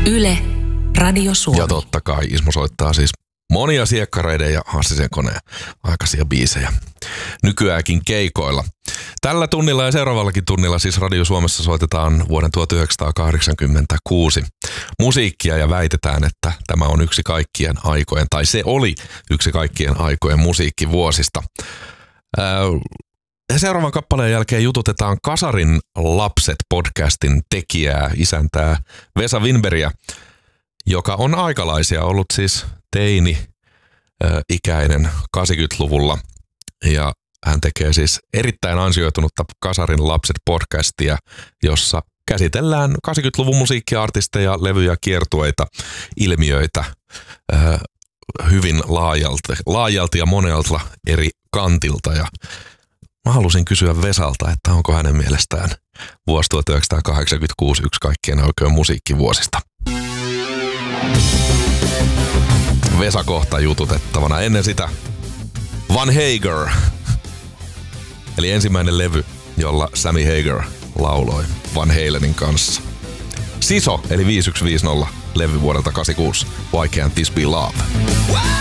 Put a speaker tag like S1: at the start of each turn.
S1: Yle, Radio Suomi.
S2: Ja totta kai Ismo soittaa siis monia Siekkareiden ja Hassisen koneen aikaisia biisejä nykyäänkin keikoilla. Tällä tunnilla ja seuraavallakin tunnilla siis Radio Suomessa soitetaan vuoden 1986 musiikkia ja väitetään, että tämä on yksi kaikkien aikojen, tai se oli yksi kaikkien aikojen musiikkivuosista. Seuraavan kappaleen jälkeen jututetaan Kasarin lapset podcastin tekijää, isäntää Vesa Winbergia, joka on aikalaisia ollut siis teini-ikäinen 80-luvulla. Ja hän tekee siis erittäin ansioitunutta Kasarin lapset podcastia, jossa käsitellään 80-luvun musiikkiartisteja, levyjä, kiertueita, ilmiöitä hyvin laajalti ja monelta eri kantilta. Ja mä halusin kysyä Vesalta, että onko hänen mielestään vuosi 1986 yksi kaikkien oikein musiikkivuosista. Vesa kohta jututettavana. Ennen sitä Van Hager, eli ensimmäinen levy, jolla Sammy Hagar lauloi Van Halenin kanssa. Siso, eli 5150, levy vuodelta 86, Why Can't This Be Love?